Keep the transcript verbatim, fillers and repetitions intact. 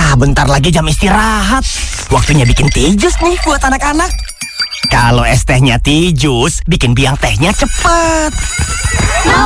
Ah, bentar lagi jam istirahat. Waktunya bikin teh jus nih buat anak-anak. Kalau es tehnya teh jus, bikin biang tehnya cepet.